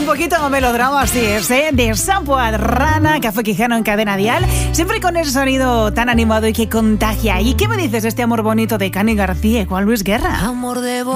poquito melodrama, así es, ¿eh? De Sampoad, Rana, Café Quijano en Cadena Dial. Siempre con ese sonido tan animado y que contagia. ¿Y qué me dices de este amor bonito de Cani García y Juan Luis Guerra? Amor de